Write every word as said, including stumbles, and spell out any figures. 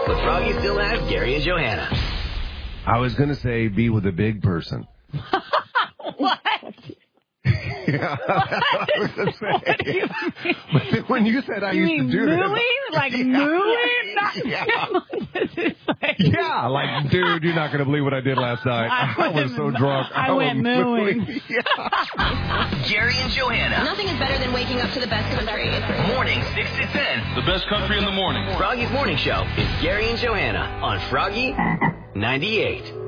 But Froggy still has Gary and Johanna. I was going to say be with a big person. What? Yeah, I was gonna say. What do you mean? But then when you said I you used mean to do mooing? that. Like yeah. mooing? Not Yeah. yeah, like, dude, you're not going to believe what I did last night. I, I was so drunk. I, I went mooing. mooing. Yeah. Gary and Johanna. Nothing is better than waking up to the best country. Morning six to ten. The best country in the morning. Froggy's Morning Show is Gary and Johanna on Froggy ninety-eight.